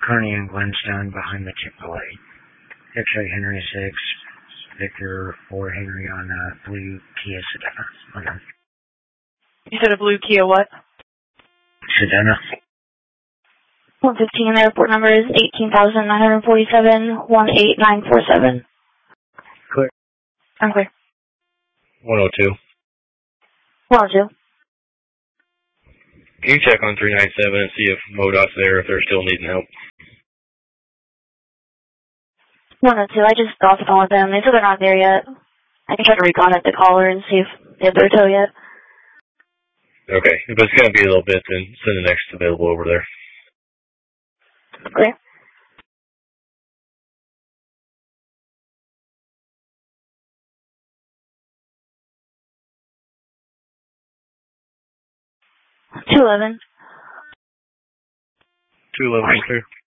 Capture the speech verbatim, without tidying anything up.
Kearney and Glenstone behind the Chick-fil-A. X-ray Henry six, Victor four Henry on uh, blue Kia Sedona. Okay. You said a blue Kia what? Sedona. one fifteen, the airport number is eighteen thousand nine hundred forty-seven, one eight nine four seven. Clear. I'm clear. one oh two. one oh two. Can you check on three ninety-seven and see if MoDOT's there, if they're still needing help? one oh two, I just got off the phone with them. They said they're not there yet. I can try to recontact the caller and see if they have their tow yet. Okay, if it's going to be a little bit, then send the next available over there. Okay. two eleven. two eleven, clear.